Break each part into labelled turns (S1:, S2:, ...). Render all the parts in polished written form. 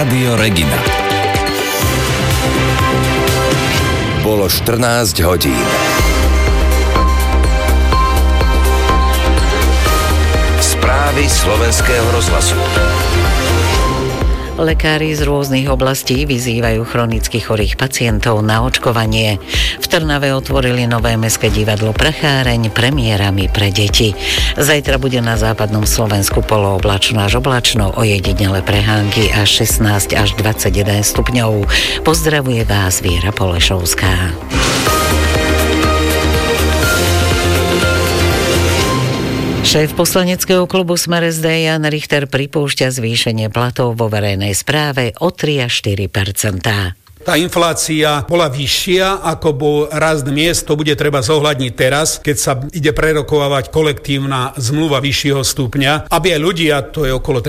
S1: Rádio Regina. Bolo 14 hodín. Správy slovenského rozhlasu.
S2: Lekári z rôznych oblastí vyzývajú chronicky chorých pacientov na očkovanie. V Trnave otvorili nové mestské divadlo Pracháreň premiérami pre deti. Zajtra bude na západnom Slovensku polooblačno až oblačno, ojedinele prehánky až 16 až 21 stupňov. Pozdravuje vás Viera Polešovská. Šéf poslaneckého klubu Smer SD Jan Richter pripúšťa zvýšenie platov vo verejnej správe o 3 až 4%.
S3: Tá inflácia bola vyššia, ako bol rast miest, to bude treba zohľadniť teraz, keď sa ide prerokovávať kolektívna zmluva vyššieho stupňa, aby aj ľudia, to je okolo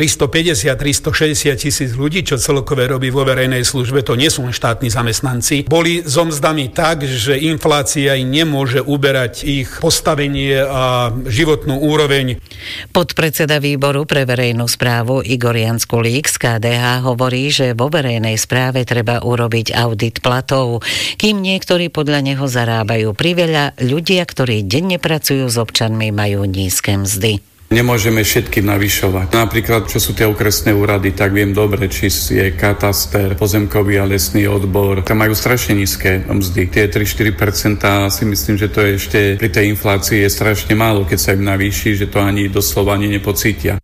S3: 350-360 tisíc ľudí, čo celkové robí vo verejnej službe, to nie sú štátni zamestnanci, boli so mzdami tak, že inflácia im nemôže uberať ich postavenie a životnú úroveň.
S2: Podpredseda výboru pre verejnú správu Igor Janskulík z KDH hovorí, že vo verejnej správe treba urobiť audit platov. Kým niektorí podľa neho zarábajú priveľa, ľudia, ktorí denne pracujú s občanmi, majú nízke mzdy.
S4: Nemôžeme všetkým navyšovať. Napríklad, čo sú tie okresné úrady, tak viem dobre, či je kataster, pozemkový a lesný odbor. Tam majú strašne nízke mzdy. Tie 3-4% si myslím, že to je ešte pri tej inflácii je strašne málo, keď sa im navýši, že to ani doslova ani nepocítia.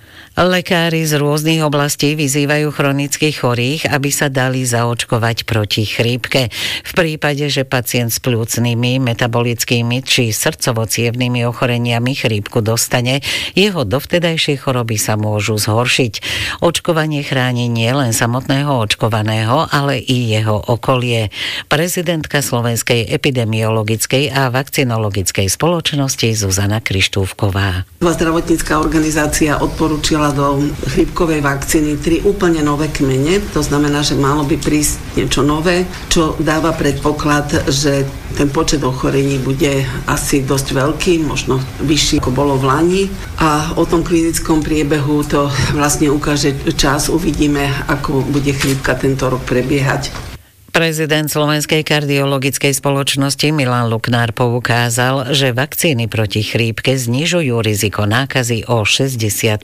S2: Lekári z rôznych oblastí vyzývajú chronických chorých, aby sa dali zaočkovať proti chrípke. V prípade, že pacient s pľúcnymi, metabolickými či srdcovo-cievnymi ochoreniami chrípku dostane, jeho dovtedajšie choroby sa môžu zhoršiť. Očkovanie chráni nielen samotného očkovaného, ale i jeho okolie. Prezidentka Slovenskej epidemiologickej a vakcinologickej spoločnosti Zuzana Krištúfková.
S5: Zdravotnícka organizácia odporúčila do chrípkovej vakcíny 3 úplne nové kmene. To znamená, že malo by prísť niečo nové, čo dáva predpoklad, že ten počet ochorení bude asi dosť veľký, možno vyšší, ako bolo v lani. A o tom klinickom priebehu to vlastne ukáže čas. Uvidíme, ako bude chrípka tento rok prebiehať.
S2: Prezident Slovenskej kardiologickej spoločnosti Milan Luknár poukázal, že vakcíny proti chrípke znižujú riziko nákazy o 60%.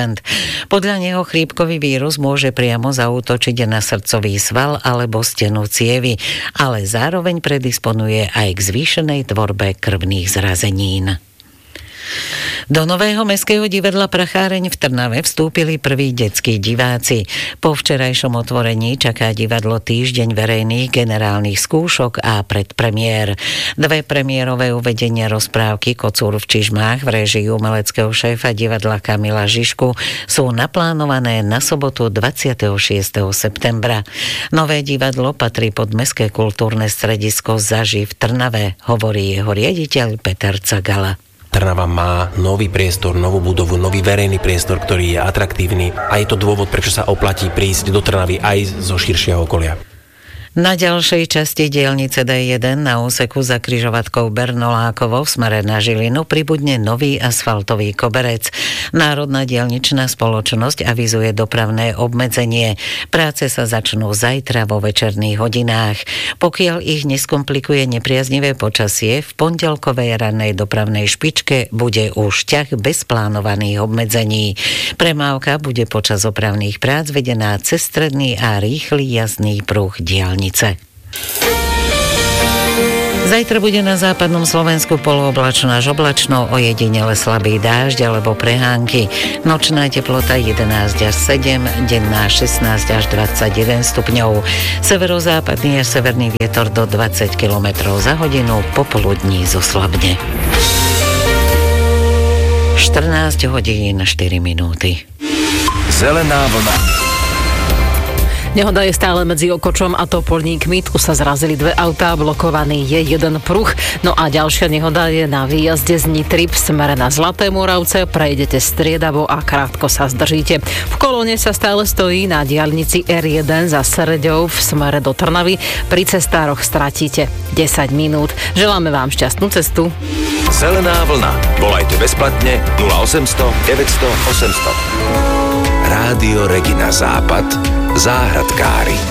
S2: Podľa neho chrípkový vírus môže priamo zaútočiť na srdcový sval alebo stenu cievy, ale zároveň predisponuje aj k zvýšenej tvorbe krvných zrazenín. Do nového mestského divadla Pracháreň v Trnave vstúpili prví detskí diváci. Po včerajšom otvorení čaká divadlo týždeň verejných generálnych skúšok a predpremiér. 2 premiérové uvedenia rozprávky Kocúr v čižmách v réžii umeleckého šéfa divadla Kamila Žižku sú naplánované na sobotu 26. septembra. Nové divadlo patrí pod Mestské kultúrne stredisko Zaži v Trnave, hovorí jeho riaditeľ Peter Cagala.
S6: Trnava má nový priestor, novú budovu, nový verejný priestor, ktorý je atraktívny a je to dôvod, prečo sa oplatí prísť do Trnavy aj zo širšieho okolia.
S2: Na ďalšej časti diaľnice D1 na úseku za križovatkou Bernolákovo v smere na Žilinu pribudne nový asfaltový koberec. Národná diaľničná spoločnosť avizuje dopravné obmedzenie. Práce sa začnú zajtra vo večerných hodinách. Pokiaľ ich neskomplikuje nepriaznivé počasie, v pondelkovej rannej dopravnej špičke bude už ťah bez plánovaných obmedzení. Premávka bude počas opravných prác vedená cez stredný a rýchly jazdný pruh diaľnice. Zajtra bude na západnom Slovensku polooblačno až oblačno, ojedinele slabý dážď alebo prehánky. Nočná teplota 11 až 7, denná 16 až 21 stupňov. Severozápadný až severný vietor do 20 km za hodinu, popoludní zoslabne. 14 hodín 4 minúty.
S1: Zelená vlna.
S7: Nehoda je stále medzi Okočom a Topolníkmi. Tu sa zrazili 2 autá, blokovaný je jeden pruh. No a ďalšia nehoda je na výjazde z Nitry v smere na Zlaté Moravce. Prejdete striedavo a krátko sa zdržíte. V kolóne sa stále stojí na diaľnici R1 za Sreďou v smere do Trnavy. Pri cestároch stratíte 10 minút. Želáme vám šťastnú cestu.
S1: Zelená vlna. Volajte bezplatne 0800 900 800. Rádio Regina Západ Záhradkári.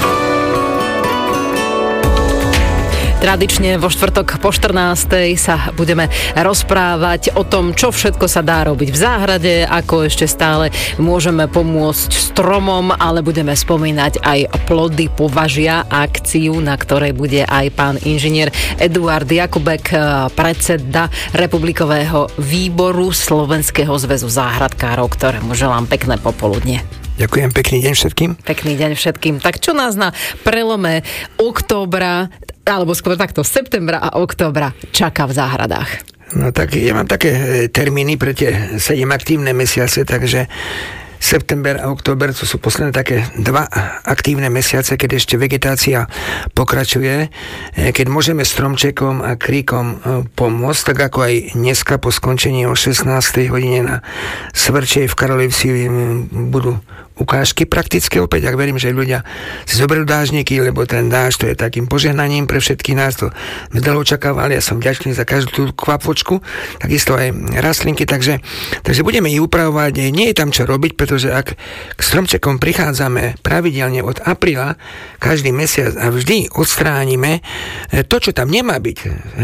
S7: Tradične vo štvrtok po 14:00 sa budeme rozprávať o tom, čo všetko sa dá robiť v záhrade, ako ešte stále môžeme pomôcť stromom, ale budeme spomínať aj plody považia, akciu, na ktorej bude aj pán inžinier Eduard Jakubek, predseda Republikového výboru Slovenského zväzu záhradkárov, ktorému želám pekné popoludne.
S8: Ďakujem, pekný deň všetkým.
S7: Pekný deň všetkým. Tak čo nás na prelome októbra, alebo skôr takto septembra a októbra čaká v záhradách?
S8: No tak ja mám také termíny pre tie 7 aktívne mesiace, takže september a október, to sú posledné také 2 aktívne mesiace, keď ešte vegetácia pokračuje, keď môžeme stromčekom a kríkom pomôcť, tak ako aj dneska po skončení o 16:00 hodine na Svrčej v Karolivsi budú ukážky praktické opäť, ak verím, že ľudia si zoberú dážniky, lebo ten dáž to je takým požehnaním pre všetkých nás, to sme dlho očakávali, ja som vďačný za každú tú kvapočku, takisto aj rastlinky, takže budeme ich upravovať, nie je tam čo robiť, pretože ak k stromčekom prichádzame pravidelne od apríla každý mesiac a vždy odstránime to, čo tam nemá byť,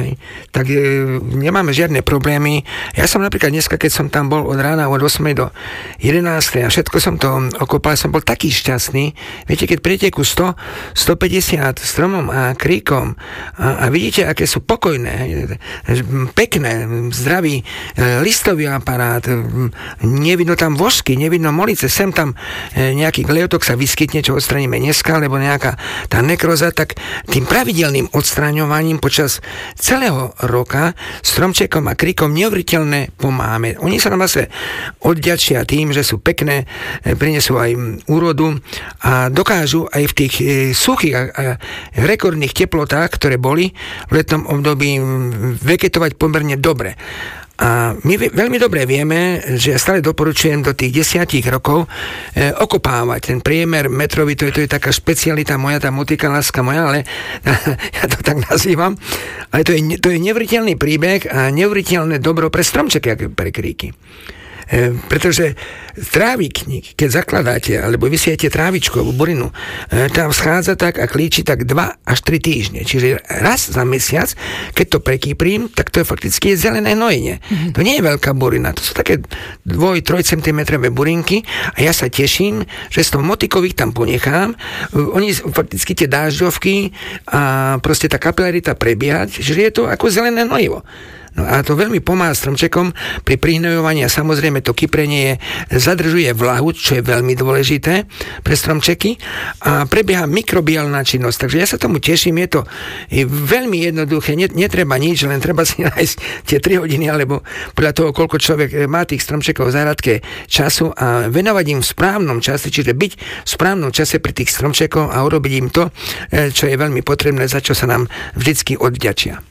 S8: tak nemáme žiadne problémy. Ja som napríklad dneska, keď som tam bol od rána od 8:00 do 11:00 a všetko som to okopal, som bol taký šťastný. Viete, keď prejete ku 100-150 stromom a kríkom a vidíte, aké sú pokojné, pekné, zdravý listový aparát, nevidno tam vožky, nevidno molice, sem tam nejaký gleotok sa vyskytne, čo odstraníme dneska, alebo nejaká tá nekroza, tak tým pravidelným odstraňovaním počas celého roka stromčekom a kríkom neuveriteľne pomáhame. Oni sa nám zase odďačia tým, že sú pekné, prinesú aj úrodu a dokážu aj v tých suchých a rekordných teplotách, ktoré boli v letnom období, vegetovať pomerne dobre. A my veľmi dobre vieme, že ja stále doporučujem do tých 10 rokov okopávať. Ten priemer metrový, to je taká špecialita moja, tá motika láska moja, ale ja to tak nazývam. Ale to je neuveriteľný príbeh a neuveriteľné dobro pre stromčeky, ako pre kríky. Pretože trávik, keď zakladáte, alebo vysiete trávičku alebo burinu, tam schádza tak a klíči tak 2 až 3 týždne. Čiže raz za mesiac, keď to prekýprím, tak to je fakticky zelené hnojenie. Mm-hmm. To nie je veľká burina, to sú také 2-3 cm burinky a ja sa teším, že z toho motikových tam ponechám. Oni fakticky tie dážďovky a proste tá kapilarita prebiehať, že je to ako zelené hnojivo. No a to veľmi pomáha stromčekom pri prihnojovaní a samozrejme to kyprenie zadržuje vlahu, čo je veľmi dôležité pre stromčeky a prebieha mikrobiálna činnosť. Takže ja sa tomu teším, je to veľmi jednoduché, netreba nič, len treba si nájsť tie 3 hodiny alebo podľa toho, koľko človek má tých stromčekov v záhradke času a venovať im v správnom čase, čiže byť v správnom čase pri tých stromčekov a urobiť im to, čo je veľmi potrebné, za čo sa nám vždycky odďačia.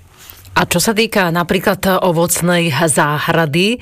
S7: A čo sa týka napríklad ovocnej záhrady,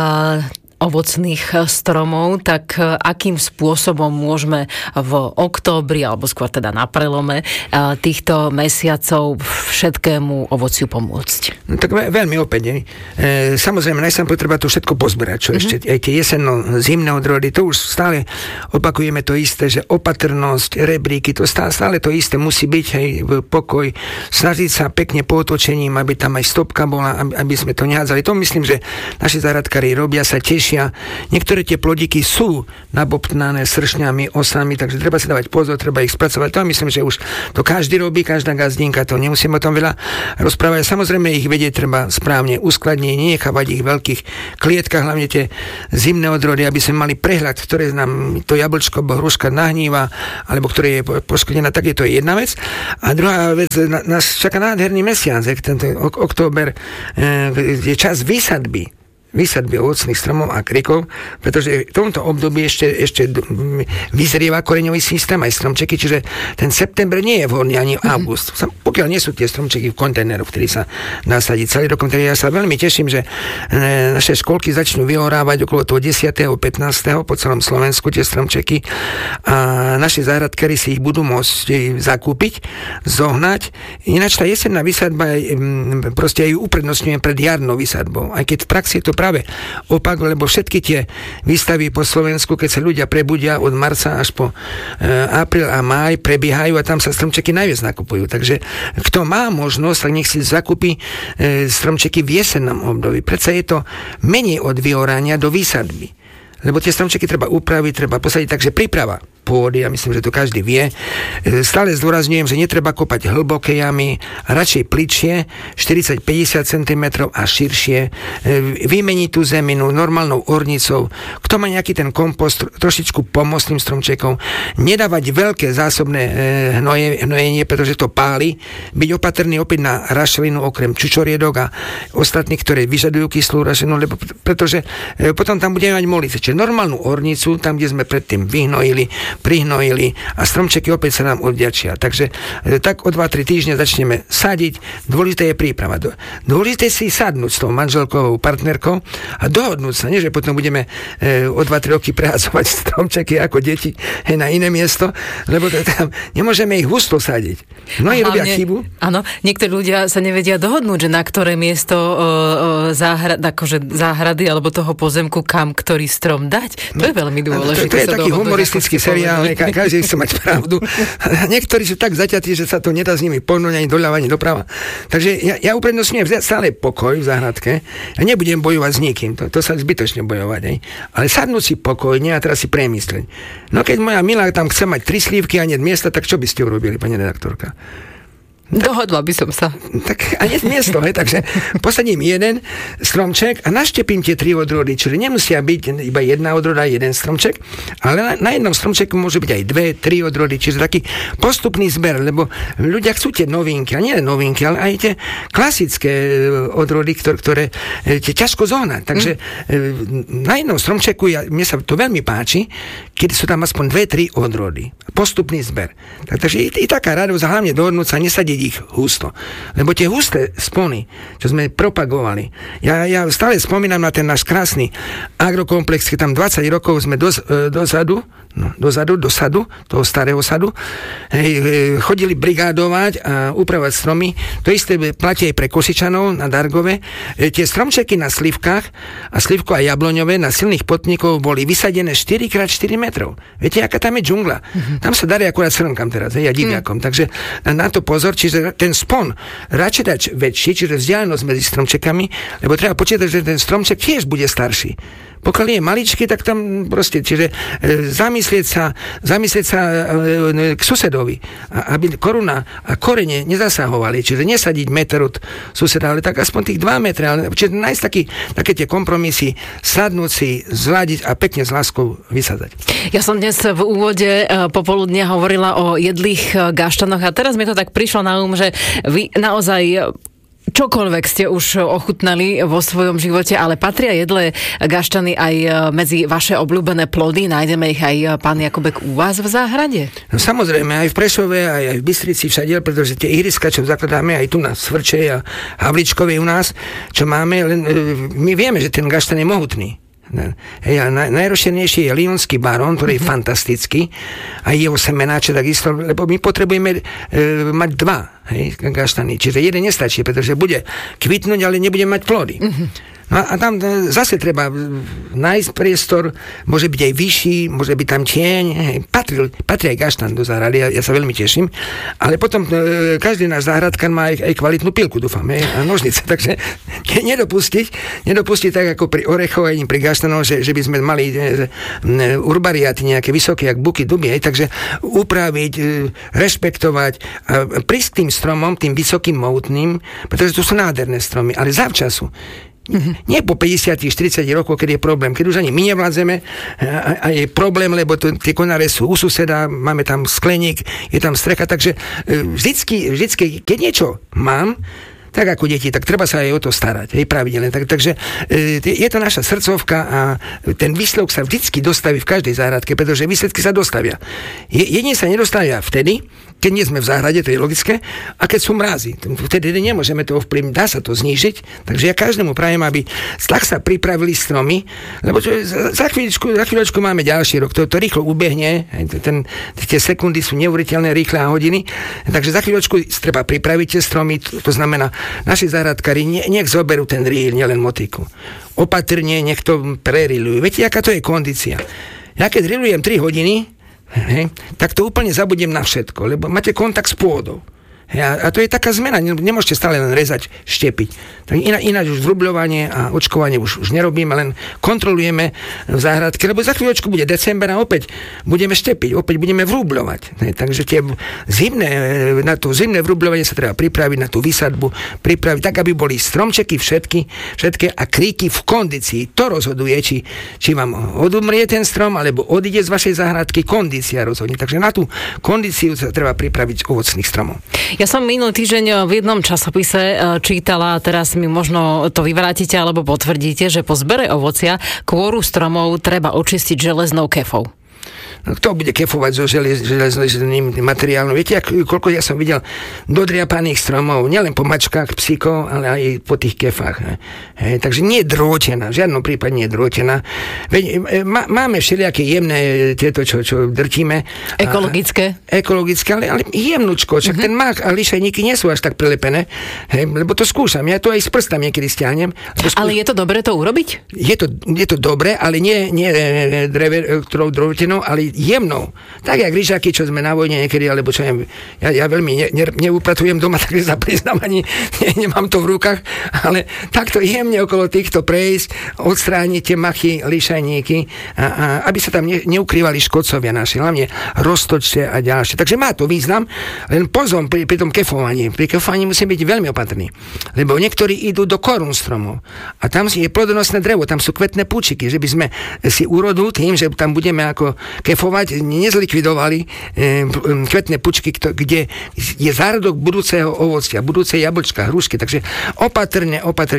S7: ovocných stromov, tak akým spôsobom môžeme v októbri, alebo skôr teda na prelome týchto mesiacov všetkému ovociu pomôcť?
S8: No, tak veľmi opäť. Samozrejme, najsám potreba to všetko pozberať, čo ešte aj tie jesenno-zimné odrody, to už stále opakujeme to isté, že opatrnosť, rebríky, to stále to isté musí byť, hej, pokoj, snažiť sa pekne po otočením, aby tam aj stopka bola, aby sme to nehádzali. To myslím, že naši záhradkári robia, sa tešia. Niektoré tie plodiky sú nabobtnané sršňami, osami, takže treba si dávať pozor, treba ich spracovať. To myslím, že už to každý robí, každá gazdinka, to nemusíme o tom veľa rozprávať. Samozrejme ich vedieť treba správne uskladniť, nenechávať ich v veľkých klietkach, hlavne tie zimné odrody, aby sme mali prehľad, ktoré nám to jablčko, hruška nahníva, alebo ktoré je poškodená, tak je to jedna vec. A druhá vec, nás čaká nádherný mesiac, tento október je čas výsadby ovocných stromov a krikov, pretože v tomto období ešte vyzrieva koreňový systém aj stromčeky, čiže ten september nie je vhodný ani august. Pokiaľ nie sú tie stromčeky v kontajneroch, ktorý sa nasadí celý rokom, takže ja sa veľmi teším, že naše školky začnú vyhorávať okolo toho 10. 15. po celom Slovensku tie stromčeky a naši záhradkári si ich budú môcť zakúpiť, zohnať. Ináč tá jesenná vysadba proste ju uprednostňujem pred jarnou vysadbou. Aj keď v praxi je to práve opak, lebo všetky tie výstavy po Slovensku, keď sa ľudia prebudia od marca až po apríl a máj, prebiehajú a tam sa stromčeky najviac nakupujú. Takže kto má možnosť, tak nech si zakúpi stromčeky v jesennom období. Predsa je to menej od vyorania do výsadby. Lebo tie stromčeky treba upraviť, treba posadiť, takže príprava pôdy, ja myslím, že to každý vie. Stále zdôrazňujem, že netreba kopať hlboké jamy, radšej pličie, 40-50 cm a širšie, vymeniť tú zeminu normálnou ornicou. Kto má nejaký ten kompost, trošičku pomôcť tým stromčekom, nedávať veľké zásobné hnojenie, pretože to páli, byť opatrný opäť na rašelinu, okrem čučoriedok a ostatných, ktoré vyžadujú kyslú rašelinu, lebo pretože potom tam budeme mať molice. Čiže normálnu ornicu, tam, kde sme predtým vyhnojili, prihnojili a stromčeky opäť sa nám odvďačia. Takže tak o 2-3 týždne začneme sadiť. Dôležité je príprava. Dôležité si sadnúť s tou manželkovou partnerkou a dohodnúť sa, nie že potom budeme o 2-3 roky prehadzovať stromčeky ako deti na iné miesto, lebo tam nemôžeme ich husto sadiť. Mnohí robia chybu.
S7: Áno, niektorí ľudia sa nevedia dohodnúť, že na ktoré miesto záhrady alebo toho pozemku, kam ktorý strom dať. To je veľmi dôležité.
S8: To je taký humoristický seriál, každý chce mať pravdu. Niektorí sú tak zaťatí, že sa to nedá s nimi pohnúť ani doľava, ani doprava. Takže ja uprednostňujem vziať stále pokoj v záhradke a nebudem bojovať s nikým. To sa zbytočne bojovať. Ale sadnúť si pokojne a teraz si premyslieť. No keď moja milá tam chce mať 3 slívky a nie miesta, tak čo by ste urobili, pani redaktorka?
S7: Dohodla by som sa.
S8: Tak a nie miesto, takže posadím jeden stromček a naštepím tie 3 odrody, čiže nemusia byť iba jedna odroda, jeden stromček, ale na jednom stromčeku môže byť aj 2-3 odrody, čiže taký postupný zber, lebo ľudia chcú tie novinky, a nie len novinky, ale aj tie klasické odrody, ktoré ťažko zohnať. Takže na jednom stromčeku, mne sa to veľmi páči, keď sú tam aspoň 2-3 odrody. Postupný zber. Takže i taká radosť, hlavne dohodnúť sa, nesadiť ich husto. Lebo tie husté spony, čo sme propagovali, ja stále spomínam na ten náš krásny agrokomplex, keď tam 20 rokov sme do sadu, toho starého sadu, chodili brigádovať a upravovať stromy. To isté platí aj pre Košičanov na Dargove. Tie stromčeky na slivkách a slivko a jabloňové na silných potníkov boli vysadené 4x4 metrov. Viete, aká tam je džungla? Tam sa darí akurát srnkam teraz, a diviakom. Takže na to pozor, čiže ten spon radšej dať väčší, čiže vzdialenosť medzi stromčekami, lebo treba počítať, že ten stromček tiež bude starší. Pokiaľ je maličký, tak tam proste, čiže zamyslieť sa k susedovi, aby koruna a korene nezasahovali, čiže nesadiť meter od suseda, ale tak aspoň tých 2 metre, čiže nájsť také tie kompromisy, sadnúť si, zladiť a pekne s láskou vysadzať.
S7: Ja som dnes v úvode popoludnia hovorila o jedlých gaštanoch a teraz mi to tak prišlo na že vy naozaj čokoľvek ste už ochutnali vo svojom živote, ale patria jedlé gaštany aj medzi vaše obľúbené plody? Nájdeme ich aj, pán Jakubek, u vás v záhrade?
S8: No, samozrejme, aj v Prešove, aj v Bystrici, všade, pretože tie ihriska, čo zakladáme aj tu na Svrčej a Havličkovej u nás, čo máme, len my vieme, že ten gaštan je mohutný. Najrozšírenejší je Lyonský barón, ktorý je fantastický, a jeho semenáče takisto, lebo my potrebujeme mať 2 gaštany, čiže jeden nestačí, pretože bude kvitnúť, ale nebude mať plody. No a tam zase treba nájsť priestor, môže byť aj vyšší, môže byť tam tieň, patrí aj gaštan do záhrady, ja sa veľmi teším, ale potom každý náš záhradkár má aj kvalitnú pilku, dúfam, a nožnice, takže nedopustiť tak ako pri orechoch ani pri gaštanoch, že by sme mali urbariáty nejaké vysoké, jak buky, duby, takže upraviť, rešpektovať, prísť tým stromom, tým vysokým mohutným, pretože to sú nádherné stromy, ale zavčasu. Nie po 50-40 rokov, keď je problém, keď už ani my nevládzeme a je problém, lebo tie konáre sú u suseda, máme tam skleník, je tam strecha, takže vždycky, keď niečo mám, tak ako deti, tak treba sa aj o to starať, pravidelne. Takže je to naša srdcovka a ten výsledok sa vždycky dostaví v každej záhradke, pretože výsledky sa dostavia. Jedine sa nedostavia vtedy, keď nie sme v záhrade, to je logické, a keď sú mrázy. Vtedy nemôžeme to ovplyvniť, dá sa to znížiť, takže ja každému prajem, aby tak sa pripravili stromy, lebo za chvíľočku máme ďalší rok, to rýchlo ubehne, tie sekundy sú neuveriteľné, rýchle a hodiny, takže za chvíľočku treba pripraviť tie stromy, to znamená naši záhradkári nech zoberú ten drill, nielen motiku. Opatrne, nech to prerilujú. Viete, aká to je kondícia? Ja keď drillujem 3 hodiny, tak to úplne zabudnem na všetko, lebo máte kontakt s pôdou. A to je taká zmena, nemôžete stále len rezať, štepiť. Tak ináč už vrubľovanie a očkovanie už nerobíme, len kontrolujeme v záhradke, lebo za chvíľočku bude december a opäť budeme štepiť, opäť budeme vrubľovať. Takže tie na to zimné vrubľovanie sa treba pripraviť, na tú vysadbu, pripraviť tak, aby boli stromčeky všetky a kríky v kondícii. To rozhoduje, či vám odumrie ten strom, alebo odíde z vašej záhradky, kondícia rozhodne. Takže na tú kondíciu sa treba pripraviť ovocných stromov.
S7: Ja som minulý týždeň v jednom časopise čítala, teraz mi možno to vyvrátite alebo potvrdíte, že po zbere ovocia kôru stromov treba očistiť železnou kefou.
S8: No, kto bude kefovať so železným materiálom? Viete, koľko ja som videl dodriapaných stromov, nielen po mačkách, psíkov, ale aj po tých kefách. Takže nie je drôtená, v žiadnom prípade nie je drôtená. Máme všelijaké jemné tieto, čo drtíme.
S7: Ekologické,
S8: ale jemnúčko. Však ten mák a lišajníky nie sú až tak prilepené, lebo to skúšam. Ja to aj s prstami niekedy stiahnem.
S7: Ale je to dobre to urobiť?
S8: Je to dobre, ale nie ktorou drôtenou, ale jemnou. Tak jak ryžaky, čo sme na vojne niekedy, alebo čo neviem, ja veľmi neupratujem doma, takže sa priznám, ani nemám to v rukách, ale takto jemne okolo týchto prejsť, odstrániť tie machy, lišajníky, a aby sa tam neukrývali škodcovia naši, hlavne roztočte a ďalšie. Takže má to význam, len pozor pri tom kefovaní. Pri kefovaní musím byť veľmi opatrný, lebo niektorí idú do korún stromov a tam je plodonosné drevo, tam sú kvetné púčiky, že by sme si úrodu tým, že tam budeme ako nezlikvidovali kvetné pučky, kde je zárodok budúceho ovocia, budúcej jablčka, hrušky. Takže opatrne,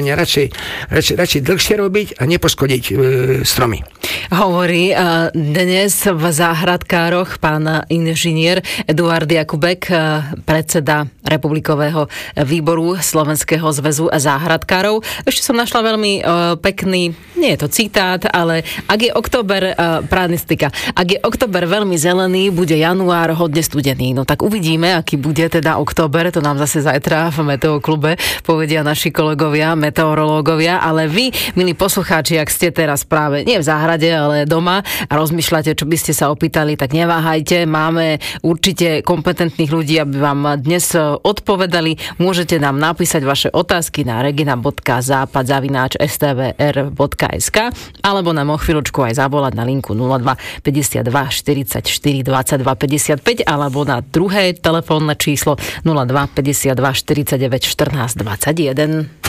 S8: radšej dlhšie robiť a nepoškodiť stromy.
S7: Hovorí dnes v záhradkároch pán inžinier Eduard Jakubek, predseda Republikového výboru Slovenského zväzu záhradkárov. Ešte som našla veľmi pekný, nie je to citát, ale ak je október, pranistika, ak je október veľmi zelený, bude január hodne studený. No tak uvidíme, aký bude teda október, to nám zase zajtra v Meteoklube povedia naši kolegovia, meteorológovia, ale vy, milí poslucháči, ak ste teraz práve nie v záhrade, ale doma a rozmýšľate, čo by ste sa opýtali, tak neváhajte, máme určite kompetentných ľudí, aby vám dnes odpovedali. Môžete nám napísať vaše otázky na regina.západ@stvr.sk alebo nám o chvíľočku aj zavolať na linku 02 52 44 22 55 alebo na druhé telefónne číslo 02 52 49 14 21.